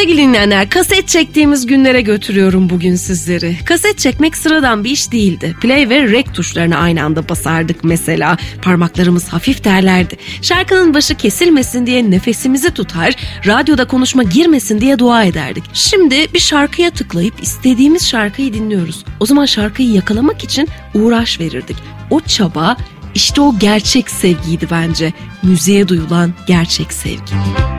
Sevgili dinleyenler, kaset çektiğimiz günlere götürüyorum bugün sizleri. Kaset çekmek sıradan bir iş değildi. Play ve rec tuşlarını aynı anda basardık mesela. Parmaklarımız hafif terlerdi. Şarkının başı kesilmesin diye nefesimizi tutar, radyoda konuşma girmesin diye dua ederdik. Şimdi bir şarkıya tıklayıp istediğimiz şarkıyı dinliyoruz. O zaman şarkıyı yakalamak için uğraş verirdik. O çaba, işte o gerçek sevgiydi bence. Müziğe duyulan gerçek sevgi.